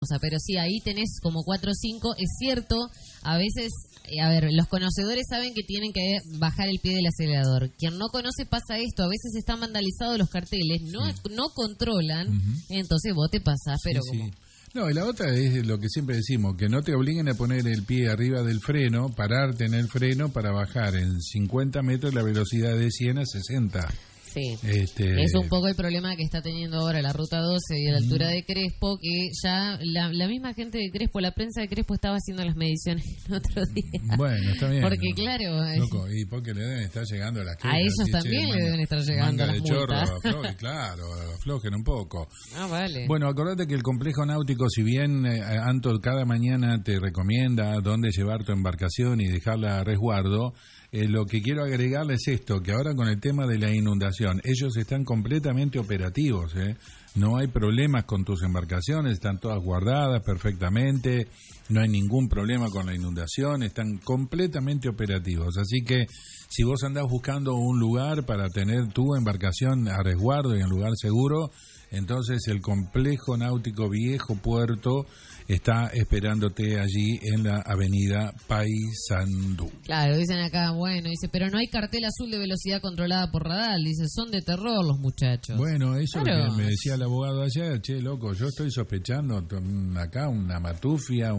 pero sí, ahí tenés como 4 o 5, es cierto, a veces, a ver, los conocedores saben que tienen que bajar el pie del acelerador. Quien no conoce pasa esto, a veces están vandalizados los carteles, no controlan, entonces vos te pasás, pero sí, como... sí. No, y la otra es lo que siempre decimos, que no te obliguen a poner el pie arriba del freno, pararte en el freno para bajar en 50 metros la velocidad de 100 a 60. Sí, es un poco el problema que está teniendo ahora la Ruta 12 y a la altura de Crespo, que ya la misma gente de Crespo, la prensa de Crespo estaba haciendo las mediciones el otro día. Bueno, está bien. Porque claro... Loco, y porque le deben estar llegando las quejas. A ellos también le deben estar llegando las multas. Claro, aflojen un poco. Ah, vale. Bueno, acordate que el complejo náutico, si bien Anto cada mañana te recomienda dónde llevar tu embarcación y dejarla a resguardo, lo que quiero agregarles es esto, que ahora con el tema de la inundación, ellos están completamente operativos, no hay problemas con tus embarcaciones, están todas guardadas perfectamente, no hay ningún problema con la inundación, están completamente operativos, así que si vos andás buscando un lugar para tener tu embarcación a resguardo y en lugar seguro, entonces el complejo náutico Viejo Puerto está esperándote allí en la avenida Paysandú. Claro, dicen acá, bueno, dice, pero no hay cartel azul de velocidad controlada por radar, dice, son de terror los muchachos. Bueno, eso claro. Es lo que me decía el abogado ayer, che, loco, yo estoy sospechando acá una matufia,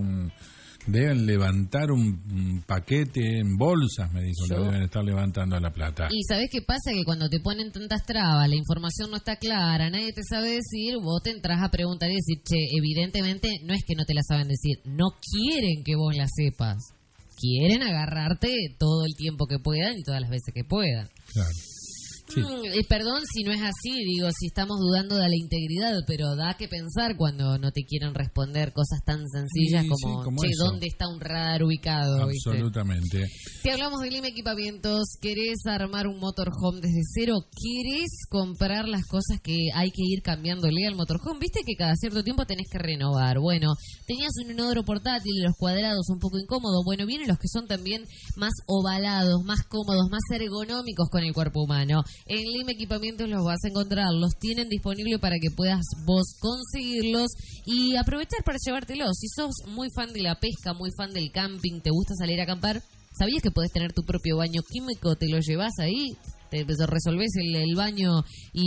deben levantar un paquete en bolsas, me dijo, lo deben estar levantando a la plata. Y ¿sabés qué pasa? Que cuando te ponen tantas trabas, la información no está clara, nadie te sabe decir, vos te entras a preguntar y decir, che, evidentemente no es que no te la saben decir, no quieren que vos la sepas. Quieren agarrarte todo el tiempo que puedan y todas las veces que puedan. Claro. Sí. Perdón si no es así, digo, si estamos dudando de la integridad, pero da que pensar cuando no te quieren responder cosas tan sencillas como che, eso. ¿Dónde está un radar ubicado? Absolutamente. ¿Viste? Te hablamos de Lima Equipamientos, ¿querés armar un motorhome desde cero? ¿Querés comprar las cosas que hay que ir cambiándole al motorhome? ¿Viste que cada cierto tiempo tenés que renovar? Bueno, tenías un inodoro portátil, los cuadrados un poco incómodos, bueno, vienen los que son también más ovalados, más cómodos, más ergonómicos con el cuerpo humano. En Lima Equipamientos los vas a encontrar, los tienen disponible para que puedas vos conseguirlos y aprovechar para llevártelos. Si sos muy fan de la pesca, muy fan del camping, te gusta salir a acampar, ¿sabías que podés tener tu propio baño químico? Te lo llevas ahí, te resolvés el baño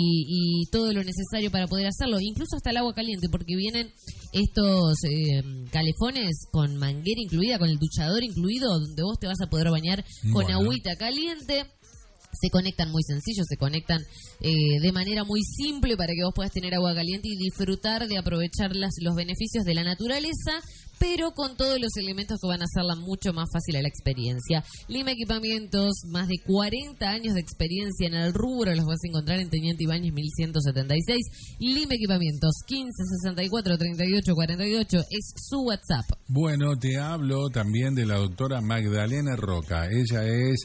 y todo lo necesario para poder hacerlo, incluso hasta el agua caliente, porque vienen estos calefones con manguera incluida, con el duchador incluido, donde vos te vas a poder bañar con agüita caliente. Se conectan muy sencillos, se conectan de manera muy simple para que vos puedas tener agua caliente y disfrutar de aprovechar los beneficios de la naturaleza, pero con todos los elementos que van a hacerla mucho más fácil a la experiencia. Lima Equipamientos, más de 40 años de experiencia en el rubro, los vas a encontrar en Teniente Ibáñez 1176. Lima Equipamientos, 15 64 38 48 es su WhatsApp. Bueno, te hablo también de la doctora Magdalena Roca. Ella es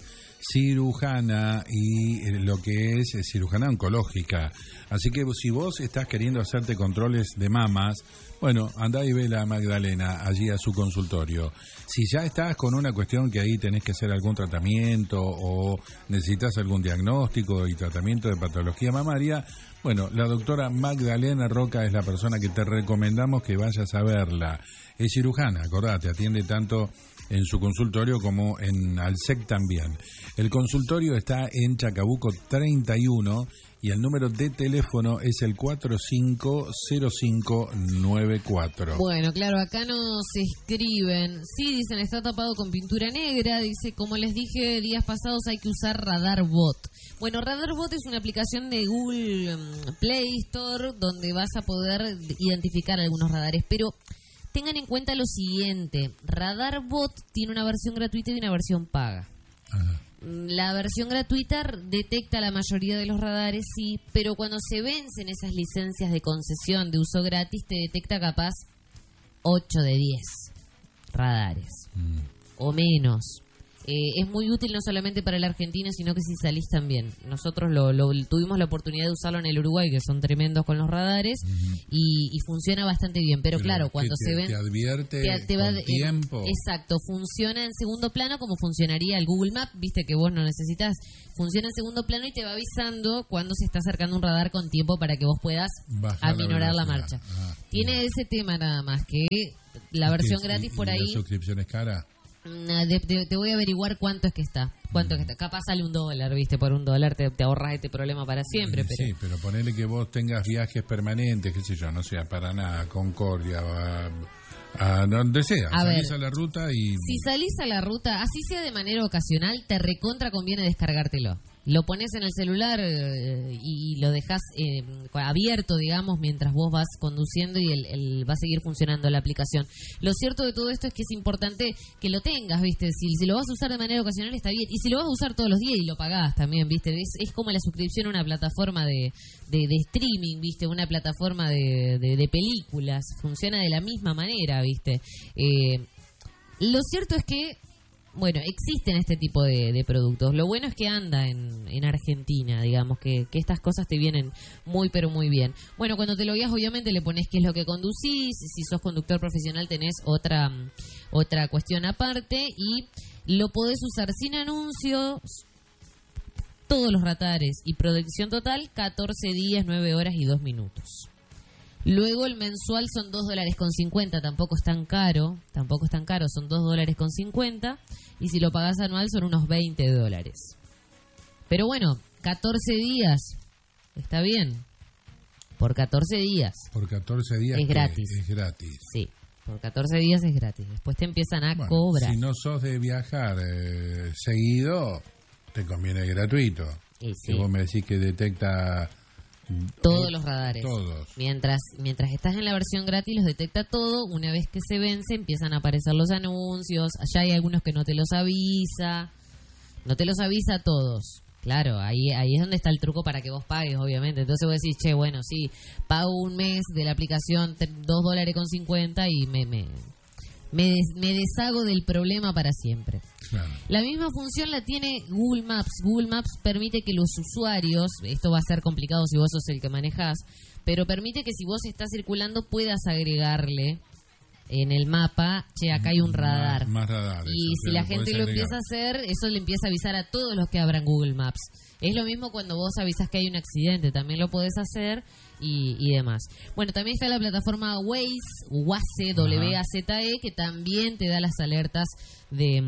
cirujana y lo que es cirujana oncológica. Así que si vos estás queriendo hacerte controles de mamas, bueno, andá y ve a Magdalena allí a su consultorio. Si ya estás con una cuestión que ahí tenés que hacer algún tratamiento o necesitas algún diagnóstico y tratamiento de patología mamaria, bueno, la doctora Magdalena Roca es la persona que te recomendamos que vayas a verla. Es cirujana, acordate, atiende tanto en su consultorio como en Alsec también. El consultorio está en Chacabuco 31 y el número de teléfono es el 450594. Bueno, claro, acá nos escriben. Sí, dicen, está tapado con pintura negra. Dice, como les dije días pasados, hay que usar RadarBot. Bueno, RadarBot es una aplicación de Google Play Store donde vas a poder identificar algunos radares, pero tengan en cuenta lo siguiente, RadarBot tiene una versión gratuita y una versión paga. Ajá. La versión gratuita detecta la mayoría de los radares, sí, pero cuando se vencen esas licencias de concesión de uso gratis, te detecta capaz 8 de 10 radares o menos. es muy útil no solamente para la Argentina, sino que si salís también. Nosotros tuvimos la oportunidad de usarlo en el Uruguay, que son tremendos con los radares, y funciona bastante bien. Pero claro, cuando se ven... Te advierte con tiempo. Exacto, funciona en segundo plano como funcionaría el Google Maps, viste que vos no necesitas. Funciona en segundo plano y te va avisando cuando se está acercando un radar con tiempo para que vos puedas aminorar la marcha. Tiene ese tema nada más, que la versión gratis por ahí... ¿La suscripción es cara? Te voy a averiguar cuánto es que está. Capaz sale $1, viste, por $1 te ahorras este problema para siempre. Pero... Sí, pero ponele que vos tengas viajes permanentes, qué sé yo, no sé, a Paraná, a Concordia, a donde sea. Salís a la ruta y... Si salís a la ruta, así sea de manera ocasional, te recontra conviene descargártelo. Lo pones en el celular y lo dejas abierto, digamos, mientras vos vas conduciendo y va a seguir funcionando la aplicación. Lo cierto de todo esto es que es importante que lo tengas, ¿viste? Si lo vas a usar de manera ocasional está bien. Y si lo vas a usar todos los días y lo pagás también, ¿viste? Es como la suscripción a una plataforma de streaming, ¿viste? Una plataforma de películas. Funciona de la misma manera, ¿viste? Lo cierto es que bueno, existen este tipo de productos. Lo bueno es que anda en Argentina, digamos, que estas cosas te vienen muy, pero muy bien. Bueno, cuando te lo guías, obviamente le pones qué es lo que conducís. Si sos conductor profesional tenés otra cuestión aparte y lo podés usar sin anuncios, todos los radares y protección total, 14 días, 9 horas y 2 minutos. Luego el mensual son $2.50, tampoco es tan caro, son $2.50, y si lo pagás anual son unos $20. Pero bueno, 14 días, está bien, por 14 días. Por 14 días es gratis. Es gratis. Sí, por 14 días es gratis, después te empiezan a cobrar. Si no sos de viajar seguido, te conviene gratuito. Sí. Si vos me decís que detecta... Todos los radares. Todos. Mientras estás en la versión gratis, los detecta todo. Una vez que se vence, empiezan a aparecer los anuncios. Allá hay algunos que no te los avisa. No te los avisa a todos. Claro, ahí es donde está el truco para que vos pagues, obviamente. Entonces vos decís, che, bueno, sí, pago un mes de la aplicación $2.50 y me deshago del problema para siempre. Claro. La misma función la tiene Google Maps. Google Maps permite que los usuarios, esto va a ser complicado si vos sos el que manejás, pero permite que si vos estás circulando puedas agregarle en el mapa, che, acá hay un radar. Más radar. Y si la gente lo empieza a hacer, eso le empieza a avisar a todos los que abran Google Maps. Es lo mismo cuando vos avisás que hay un accidente, también lo podés hacer y demás. Bueno, también está la plataforma Waze, W-A-Z-E, que también te da las alertas de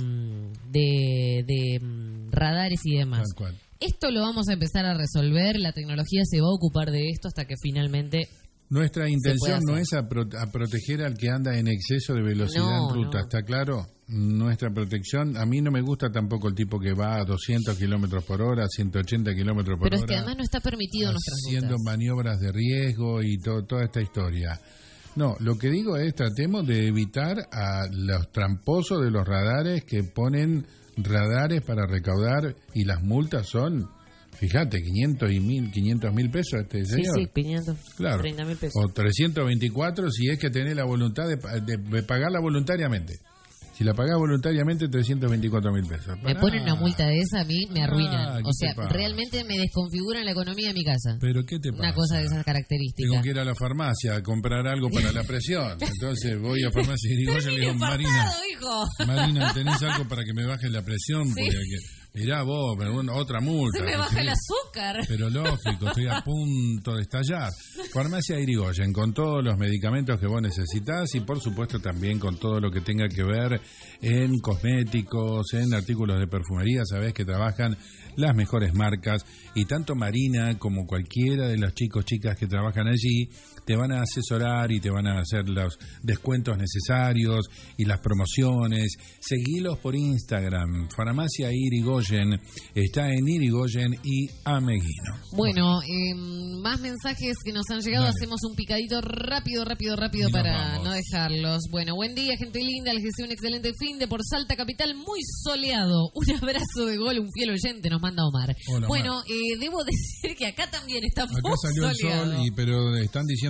radares y demás. Tal cual. Esto lo vamos a empezar a resolver, la tecnología se va a ocupar de esto hasta que finalmente... Nuestra intención no es a proteger al que anda en exceso de velocidad en ruta, ¿está claro? Nuestra protección, a mí no me gusta tampoco el tipo que va a 200 kilómetros por hora, 180 kilómetros por hora. Pero es que además no está permitido en nuestras rutas. Haciendo maniobras de riesgo y toda esta historia. No, lo que digo es tratemos de evitar a los tramposos de los radares que ponen radares para recaudar y las multas son... Fíjate, 500 mil pesos este señor. Sí, 500, claro. 30 mil pesos. O 324 si es que tenés la voluntad de pagarla voluntariamente. Si la pagás voluntariamente, 324 mil pesos. Me ponen una multa de esa, a mí me arruinan. O sea, realmente me desconfiguran la economía de mi casa. ¿Pero qué te pasa? Una cosa de esas características. Tengo que ir a la farmacia a comprar algo para la presión. Entonces voy a farmacia y digo, le digo, Marina, ¿tenés algo para que me baje la presión? Sí. Porque mirá vos, otra multa. Se me baja el azúcar. Pero lógico, estoy a punto de estallar. Farmacia Irigoyen, con todos los medicamentos que vos necesitás y por supuesto también con todo lo que tenga que ver en cosméticos, en artículos de perfumería. Sabés que trabajan las mejores marcas y tanto Marina como cualquiera de los chicas que trabajan allí te van a asesorar y te van a hacer los descuentos necesarios y las promociones. Seguilos por Instagram. Farmacia Irigoyen está en Irigoyen y Ameguino. Bueno, más mensajes que nos han llegado. Dale. Hacemos un picadito rápido para no dejarlos. Bueno, buen día, gente linda. Les deseo un excelente fin de por Salta Capital, muy soleado. Un abrazo de gol, un fiel oyente nos manda Omar. Hola, bueno, Omar. Debo decir que acá también está muy soleado. Acá salió el sol, pero están diciendo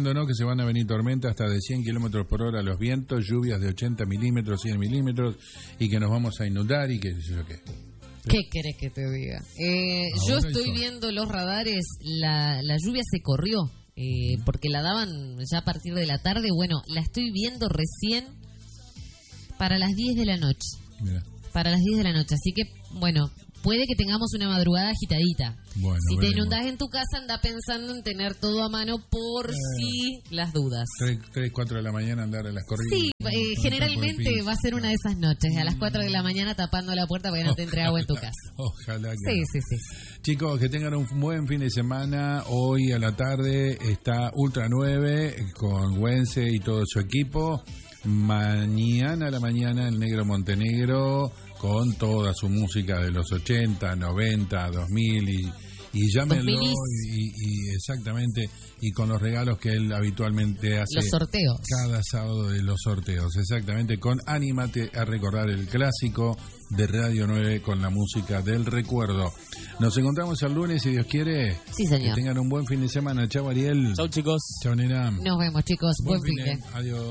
diciéndonos que se van a venir tormentas hasta de 100 kilómetros por hora los vientos, lluvias de 80 milímetros, 100 milímetros, y que nos vamos a inundar y que sé yo qué. ¿Qué querés que te diga? Yo estoy viendo los radares, la lluvia se corrió, porque la daban ya a partir de la tarde. Bueno, la estoy viendo recién para las 10 de la noche. Mira. Para las 10 de la noche, así que, bueno, puede que tengamos una madrugada agitadita. Bueno, si te veremos. inundás en tu casa, anda pensando en tener todo a mano por si las dudas. 3, 4 de la mañana andar a las corridas. Sí, generalmente va a ser una de esas noches, a las 4 de la mañana tapando la puerta para que no te entre agua en tu casa. Ojalá que Sí, no. sí. Chicos, que tengan un buen fin de semana. Hoy a la tarde está Ultra 9 con Güense y todo su equipo. Mañana a la mañana el Negro Montenegro con toda su música de los 80, 90, 2000 y llámenlo 2000. y exactamente, y con los regalos que él habitualmente hace. Los sorteos. Cada sábado de los sorteos, exactamente, con Anímate a recordar el clásico de Radio 9 con la música del recuerdo. Nos encontramos el lunes, si Dios quiere. Sí, señor. Que tengan un buen fin de semana. Chau, Ariel. Chau, chicos. Chau, Nena. Nos vemos, chicos. Buen fin de. Adiós.